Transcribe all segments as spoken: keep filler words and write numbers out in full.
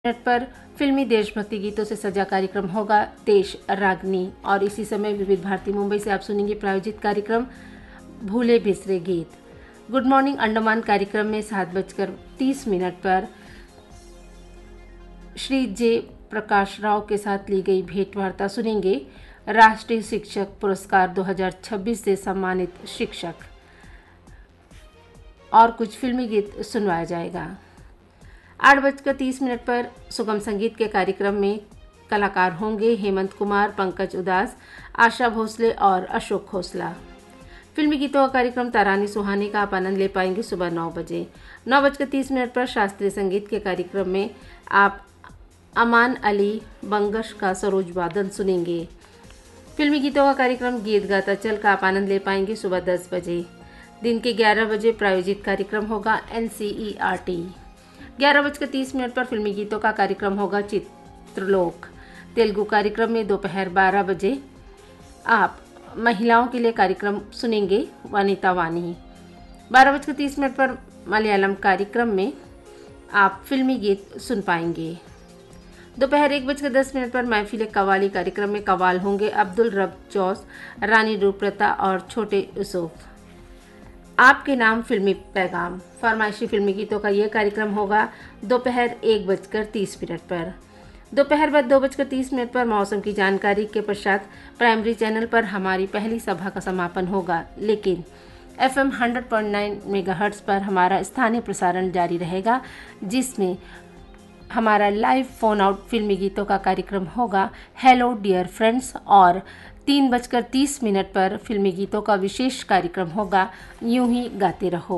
Minute पर फिल्मी देशभक्ति गीतों से सजा कार्यक्रम होगा देश रागनी। और इसी समय विविध भारती मुंबई से आप सुनेंगे प्रायोजित कार्यक्रम भूले बिसरे गीत। गुड मॉर्निंग अंडमान कार्यक्रम में सात बजकर तीस मिनट पर श्री जे प्रकाश राव के साथ ली गई भेंट वार्ता सुनेंगे। राष्ट्रीय शिक्षक पुरस्कार दो हज़ार छब्बीस से सम्मानित शिक्षक और कुछ फिल्मी गीत सुनवाया जाएगा। आठ बजकर तीस मिनट पर सुगम संगीत के कार्यक्रम में कलाकार होंगे हेमंत कुमार, पंकज उदास, आशा भोसले और अशोक खोसला। फिल्मी गीतों का कार्यक्रम तारानी सुहानी का आप आनंद ले पाएंगे सुबह नौ बजे। नौ बजकर तीस मिनट पर शास्त्रीय संगीत के कार्यक्रम में आप अमान अली बंगश का सरोज वादन सुनेंगे। फिल्मी गीतों का कार्यक्रम गीत गाता चल का आप आनंद ले पाएंगे सुबह दस बजे। दिन के ग्यारह बजे प्रायोजित कार्यक्रम होगा N C E R T. ग्यारह बजकर तीस मिनट पर फिल्मी गीतों का कार्यक्रम होगा चित्रलोक। तेलुगु कार्यक्रम में दोपहर बारह बजे आप महिलाओं के लिए कार्यक्रम सुनेंगे वनिता वानी। बारह बजकर तीस मिनट पर मलयालम कार्यक्रम में आप फिल्मी गीत सुन पाएंगे। दोपहर एक बजकर दस मिनट पर महफिल कवाली कार्यक्रम में कवाल होंगे अब्दुल रब चौस, रानी रूपरता और छोटे यूसुफ। आपके नाम फिल्मी पैगाम फरमाइशी फिल्मी गीतों का यह कार्यक्रम होगा दोपहर एक बजकर तीस मिनट पर। दोपहर बाद दो बजकर तीस मिनट पर मौसम की जानकारी के पश्चात प्राइमरी चैनल पर हमारी पहली सभा का समापन होगा, लेकिन F am hundred point nine megahertz पर हमारा स्थानीय प्रसारण जारी रहेगा, जिसमें हमारा लाइव फोन आउट फिल्मी गीतों का कार्यक्रम होगा हेलो डियर फ्रेंड्स। और तीन बजकर तीस मिनट पर फिल्मी गीतों का विशेष कार्यक्रम होगा यूं ही गाते रहो।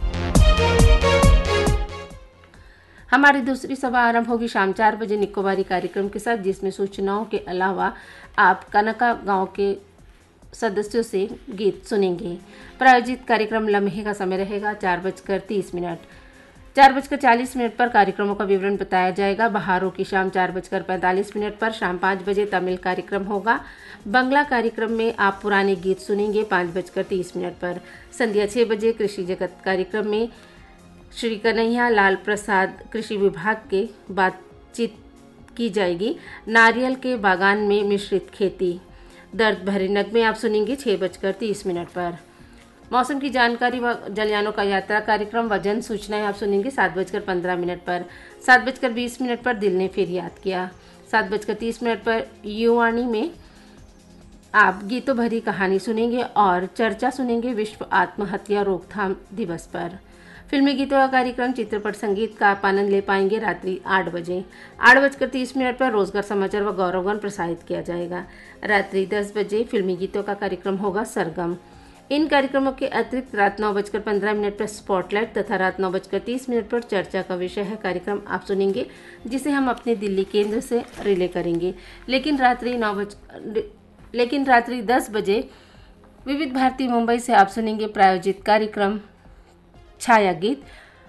हमारी दूसरी सभा आरंभ होगी शाम चार बजे निकोबारी कार्यक्रम के साथ, जिसमें सूचनाओं के अलावा आप कनका गांव के सदस्यों से गीत सुनेंगे। प्रायोजित कार्यक्रम लम्हे का समय रहेगा चार बजकर तीस मिनट। चार बजकर चालीस मिनट पर कार्यक्रमों का विवरण बताया जाएगा। बहारों की शाम चार बजकर पैंतालीस मिनट पर। शाम पाँच बजे तमिल कार्यक्रम होगा। बंगला कार्यक्रम में आप पुराने गीत सुनेंगे पाँच बजकर तीस मिनट पर। संध्या छः बजे कृषि जगत कार्यक्रम में श्री कन्हैया लाल प्रसाद कृषि विभाग के बातचीत की जाएगी। नारियल के बागान में मिश्रित खेती दर्द भरे नगमे आप सुनेंगे छः बजकर तीस मिनट पर। मौसम की जानकारी व जलयानों का यात्रा कार्यक्रम व जन सूचनाएं आप सुनेंगे सात बजकर पंद्रह मिनट पर। सात बजकर बीस मिनट पर दिल ने फिर याद किया। सात बजकर तीस मिनट पर युवाणी में आप गीतों भरी कहानी सुनेंगे और चर्चा सुनेंगे विश्व आत्महत्या रोकथाम दिवस पर। फिल्मी गीतों का कार्यक्रम चित्रपट संगीत का आप आनंद ले पाएंगे रात्रि आठ बजे। आठ बजकर तीस मिनट पर रोजगार समाचार व गौरवगान प्रसारित किया जाएगा। रात्रि दस बजे फिल्मी गीतों का कार्यक्रम होगा सरगम। इन कार्यक्रमों के अतिरिक्त रात नौ बजकर पंद्रह मिनट पर स्पॉटलाइट तथा रात नौ बजकर तीस मिनट पर चर्चा का विषय है कार्यक्रम आप सुनेंगे, जिसे हम अपने दिल्ली केंद्र से रिले करेंगे। लेकिन रात्रि नौ बज लेकिन रात्रि दस बजे विविध भारती मुंबई से आप सुनेंगे प्रायोजित कार्यक्रम छाया गीत।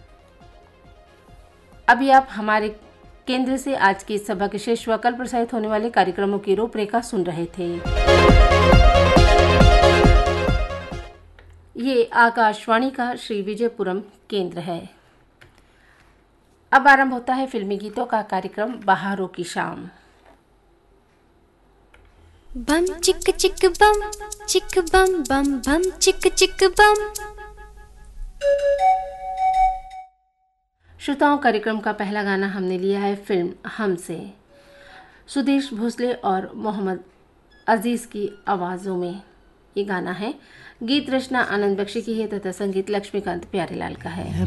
अभी आप हमारे केंद्र से आज की सभा के शेष व कल प्रसारित होने वाले कार्यक्रमों की रूपरेखा सुन रहे थे। ये आकाशवाणी का श्री विजयपुरम केंद्र है। अब आरंभ होता है फिल्मी गीतों का कार्यक्रम बहारों की शाम। बम चिक चिक बम चिक बम बम बम चिक चिक बम। श्रोताओं, कार्यक्रम का पहला गाना हमने लिया है फिल्म हम से। सुदेश भोसले और मोहम्मद अजीज की आवाज़ों में ये गाना है। गीत रचना आनंद बख्शी की है तथा संगीत लक्ष्मीकांत प्यारेलाल का है।